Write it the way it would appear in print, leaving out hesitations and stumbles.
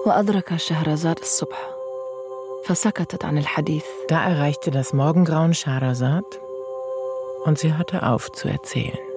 وأدرك شهرزاد الصبح فسكتت عن الحديث. Da erreichte das Morgengrauen Schahrazad und sie hörte auf zu erzählen.